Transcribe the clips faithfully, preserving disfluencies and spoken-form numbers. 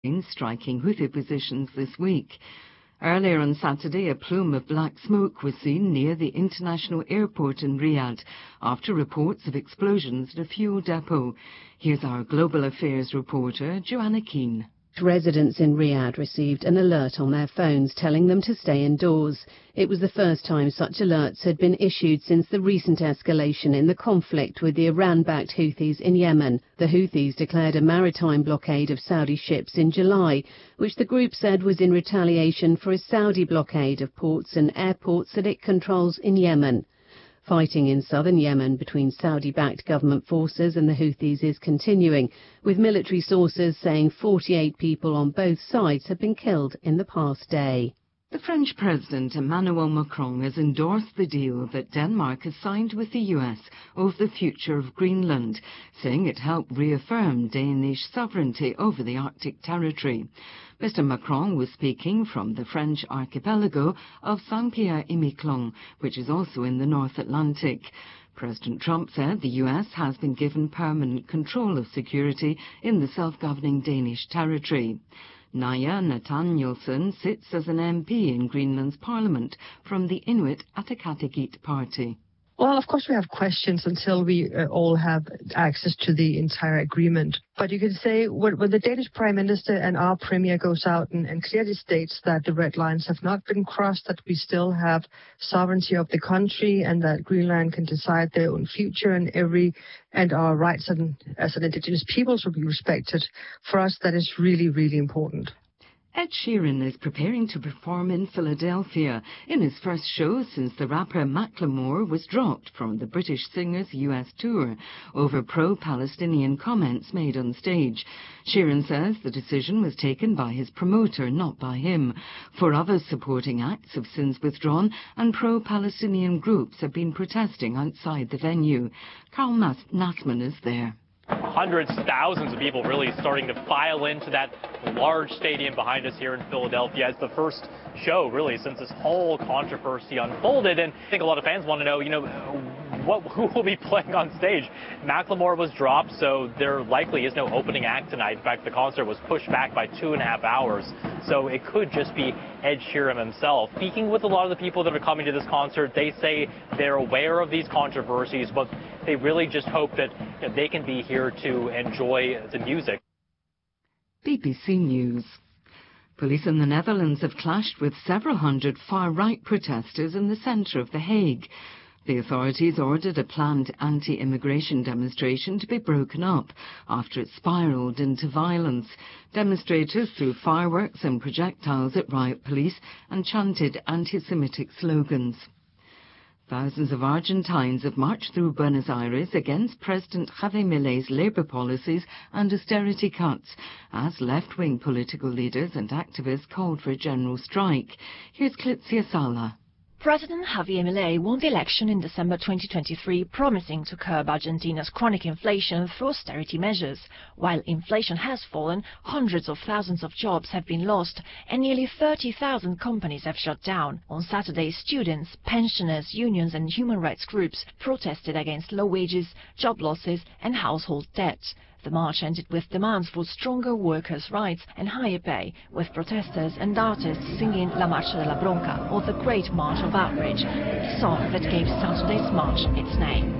striking Houthi positions this week. Earlier on Saturday, a plume of black smoke was seen near the international airport in Riyadh after reports of explosions at a fuel depot. Here's our Global Affairs reporter, Joanna Keane. Residents in Riyadh received an alert on their phones telling them to stay indoors. It was the first time such alerts had been issued since the recent escalation in the conflict with the Iran-backed Houthis in Yemen. The Houthis declared a maritime blockade of Saudi ships in July, which the group said was in retaliation for a Saudi blockade of ports and airports that it controls in Yemen. Fighting in southern Yemen between Saudi-backed government forces and the Houthis is continuing, with military sources saying forty-eight people on both sides have been killed in the past day. The French President Emmanuel Macron has endorsed the deal that Denmark has signed with the U S over the future of Greenland, saying it helped reaffirm Danish sovereignty over the Arctic territory. Mister Macron was speaking from the French archipelago of Saint-Pierre-et-Miquelon, which is also in the North Atlantic. President Trump said the U S has been given permanent control of security in the self-governing Danish territory. Naya Nathanielsen sits as an M P in Greenland's parliament from the Inuit Ataqatigiit party. Well, of course we have questions until we uh, all have access to the entire agreement. But you can say when, when the Danish Prime Minister and our Premier goes out and, and clearly states that the red lines have not been crossed, that we still have sovereignty of the country and that Greenland can decide their own future and every and our rights and, as an indigenous peoples will be respected, for us that is really, really important. Ed Sheeran is preparing to perform in Philadelphia in his first show since the rapper Macklemore was dropped from the British singer's U S tour over pro-Palestinian comments made on stage. Sheeran says the decision was taken by his promoter, not by him. Four other supporting acts have since withdrawn and pro-Palestinian groups have been protesting outside the venue. Carl Nassman is there. Hundreds, thousands of people really starting to file into that large stadium behind us here in Philadelphia as the first show, really, since this whole controversy unfolded. And I think a lot of fans want to know, you know, what, who will be playing on stage. Macklemore was dropped, so there likely is no opening act tonight. In fact, the concert was pushed back by two and a half hours, so it could just be Ed Sheeran himself. Speaking with a lot of the people that are coming to this concert, they say they're aware of these controversies, but they really just hope that you know, they can be here to enjoy the music. B B C News. Police in the Netherlands have clashed with several hundred far-right protesters in the centre of The Hague. The authorities ordered a planned anti-immigration demonstration to be broken up after it spiralled into violence. Demonstrators threw fireworks and projectiles at riot police and chanted anti-Semitic slogans. Thousands of Argentines have marched through Buenos Aires against President Javier Milei's Labour policies and austerity cuts, as left-wing political leaders and activists called for a general strike. Here's Clitzia Sala. President Javier Milei won the election in December twenty twenty-three, promising to curb Argentina's chronic inflation through austerity measures. While inflation has fallen, hundreds of thousands of jobs have been lost and nearly thirty thousand companies have shut down. On Saturday, students, pensioners, unions and human rights groups protested against low wages, job losses and household debt. The march ended with demands for stronger workers' rights and higher pay, with protesters and artists singing La Marcha de la Bronca, or the Great March of Outrage, the song that gave Saturday's march its name.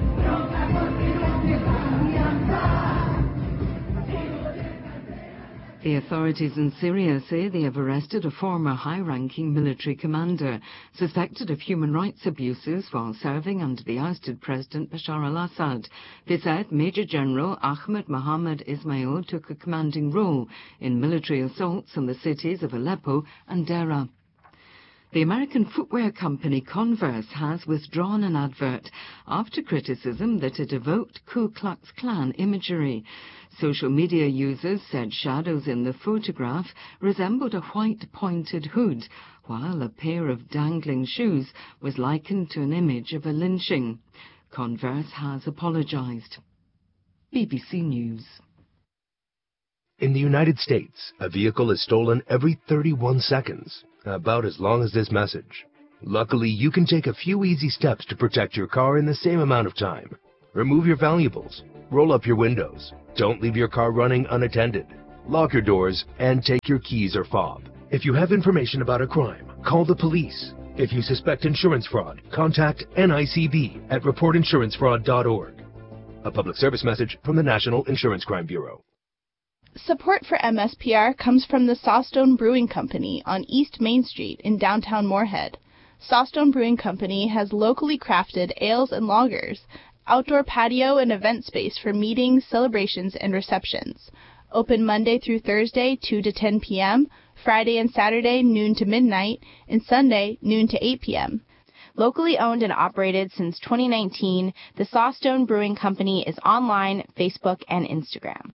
The authorities in Syria say they have arrested a former high-ranking military commander suspected of human rights abuses while serving under the ousted President Bashar al-Assad. They said Major General Ahmed Mohammed Ismail took a commanding role in military assaults on the cities of Aleppo and Deraa. The American footwear company Converse has withdrawn an advert after criticism that it evoked Ku Klux Klan imagery. Social media users said shadows in the photograph resembled a white pointed hood, while a pair of dangling shoes was likened to an image of a lynching. Converse has apologized. B B C News. In the United States, a vehicle is stolen every thirty-one seconds, about as long as this message. Luckily, you can take a few easy steps to protect your car in the same amount of time. Remove your valuables. Roll up your windows. Don't leave your car running unattended. lock your doors, and take your keys or fob. If you have information about a crime, call the police. If you suspect insurance fraud, contact N I C B at report insurance fraud dot org. A public service message from the National Insurance Crime Bureau. Support for M S P R comes from the Sawstone Brewing Company on East Main Street in downtown Moorhead. Sawstone Brewing Company has locally crafted ales and lagers, outdoor patio and event space for meetings, celebrations, and receptions. Open Monday through Thursday, two to ten p.m., Friday and Saturday, noon to midnight, and Sunday, noon to eight p.m. Locally owned and operated since twenty nineteen, the Sawstone Brewing Company is online, Facebook, and Instagram.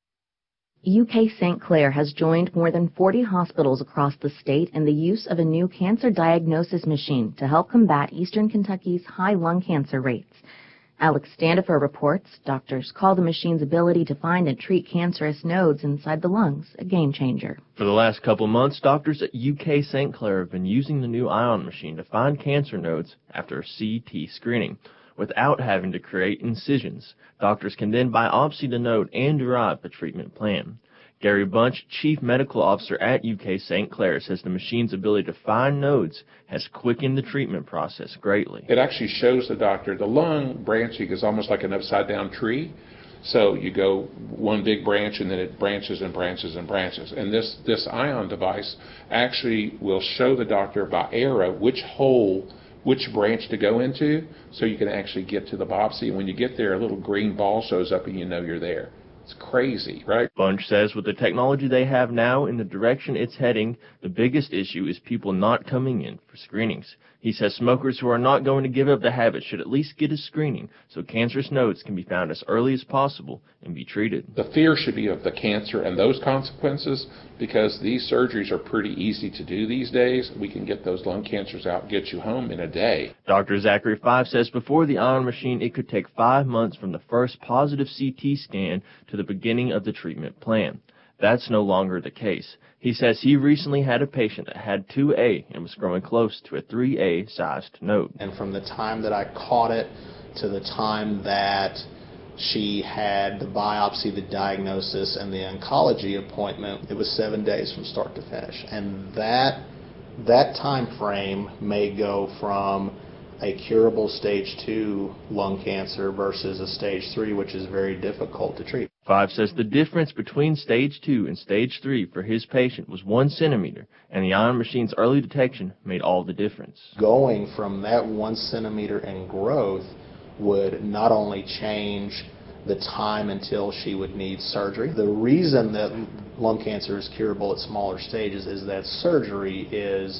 U K Saint Clair has joined more than forty hospitals across the state in the use of a new cancer diagnosis machine to help combat Eastern Kentucky's high lung cancer rates. Alex Standifer reports doctors call the machine's ability to find and treat cancerous nodes inside the lungs a game changer. For the last couple months, doctors at U K Saint Clair have been using the new ion machine to find cancer nodes after a C T screening. Without having to create incisions, doctors can then biopsy the node and derive a treatment plan. Gary Bunch, Chief Medical Officer at U K Saint Clair, says the machine's ability to find nodes has quickened the treatment process greatly. It actually shows the doctor the lung branching is almost like an upside-down tree. So you go one big branch and then it branches and branches and branches. And this, this ion device actually will show the doctor by arrow which hole, which branch to go into, so you can actually get to the biopsy. And when you get there, a little green ball shows up and you know you're there. It's crazy, right? Bunch says with the technology they have now and the direction it's heading, the biggest issue is people not coming in for screenings. He says smokers who are not going to give up the habit should at least get a screening so cancerous nodes can be found as early as possible and be treated. The fear should be of the cancer and those consequences, because these surgeries are pretty easy to do these days. We can get those lung cancers out and get you home in a day. Doctor Zachary Five says before the ion machine, it could take five months from the first positive C T scan to the beginning of the treatment plan. That's no longer the case. He says he recently had a patient that had two A and was growing close to a three A sized node. And from the time that I caught it to the time that she had the biopsy, the diagnosis, and the oncology appointment, it was seven days from start to finish. And that that time frame may go from a curable stage two lung cancer versus a stage three, which is very difficult to treat. Five says the difference between stage two and stage three for his patient was one centimeter, and the ion machine's early detection made all the difference. Going from that one centimeter in growth would not only change the time until she would need surgery. The reason that lung cancer is curable at smaller stages is that surgery is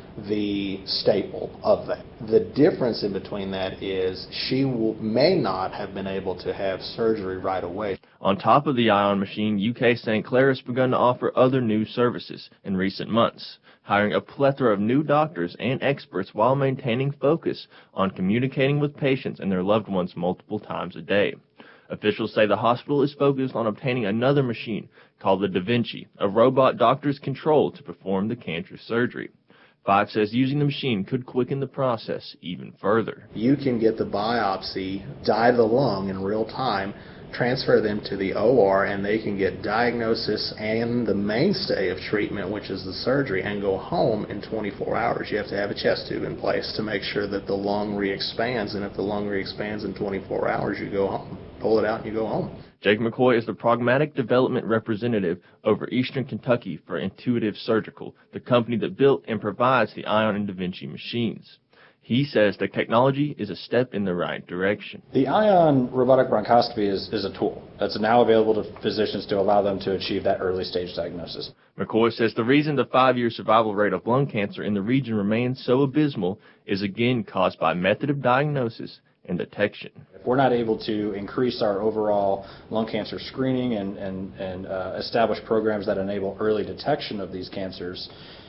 the staple of that. The difference in between that is she will, may not have been able to have surgery right away. On top of the ion machine, U K Saint Clair has begun to offer other new services in recent months, hiring a plethora of new doctors and experts while maintaining focus on communicating with patients and their loved ones multiple times a day. Officials say the hospital is focused on obtaining another machine called the Da Vinci, a robot doctors control to perform the cancer surgery. Five says using the machine could quicken the process even further. You can get the biopsy, dye the lung in real time, transfer them to the O R, and they can get diagnosis and the mainstay of treatment, which is the surgery, and go home in twenty-four hours. You have to have a chest tube in place to make sure that the lung re-expands, and if the lung re-expands in twenty-four hours, you go home. Pull it out and you go home. Jake McCoy is the Pragmatic Development Representative over Eastern Kentucky for Intuitive Surgical, the company that built and provides the Ion and Da Vinci machines. He says the technology is a step in the right direction. The Ion robotic bronchoscopy is, is a tool that's now available to physicians to allow them to achieve that early stage diagnosis. McCoy says the reason the five-year survival rate of lung cancer in the region remains so abysmal is again caused by method of diagnosis and detection. If we're not able to increase our overall lung cancer screening and, and, and uh, establish programs that enable early detection of these cancers,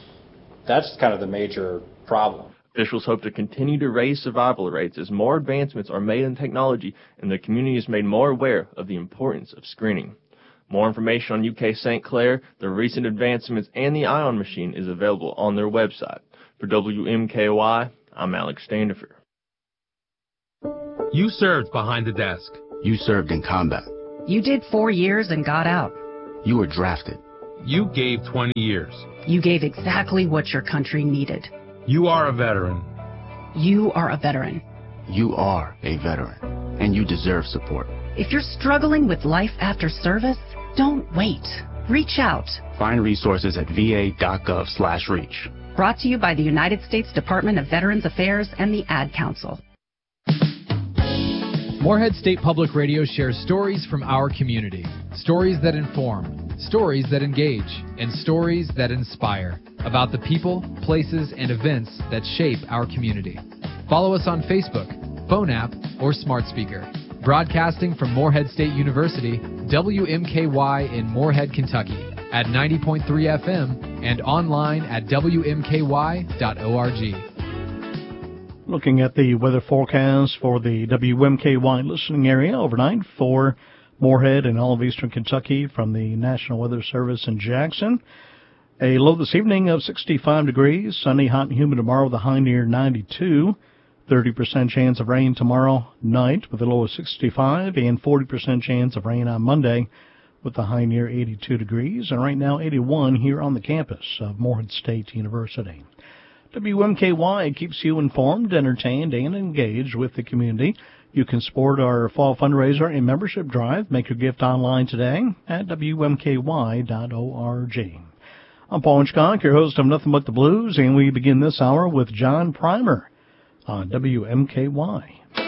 that's kind of the major problem. Officials hope to continue to raise survival rates as more advancements are made in technology and the community is made more aware of the importance of screening. More information on U K Saint Clair, the recent advancements, and the Ion machine is available on their website. For W M K Y, I'm Alex Standifer. You served behind the desk. You served in combat. You did four years and got out. You were drafted. You gave twenty years. You gave exactly what your country needed. You are a veteran. You are a veteran. You are a veteran, and you deserve support. If you're struggling with life after service, don't wait. Reach out. Find resources at va.gov slash reach. Brought to you by the United States Department of Veterans Affairs and the Ad Council. Morehead State Public Radio shares stories from our community. Stories that inform, stories that engage, and stories that inspire about the people, places, and events that shape our community. Follow us on Facebook, phone app, or smart speaker. Broadcasting from Morehead State University, W M K Y in Morehead, Kentucky, at ninety point three F M and online at W M K Y dot org. Looking at the weather forecast for the W M K Y listening area overnight for Morehead and all of eastern Kentucky from the National Weather Service in Jackson. A low this evening of sixty-five degrees, sunny, hot, and humid tomorrow with a high near ninety-two. thirty percent chance of rain tomorrow night with a low of sixty-five, and forty percent chance of rain on Monday with a high near eighty-two degrees. And right now eighty-one here on the campus of Morehead State University. W M K Y keeps you informed, entertained, and engaged with the community. You can support our fall fundraiser and membership drive. Make your gift online today at W M K Y dot org. I'm Paul Hitchcock, your host of Nothing But the Blues, and we begin this hour with John Primer on W M K Y.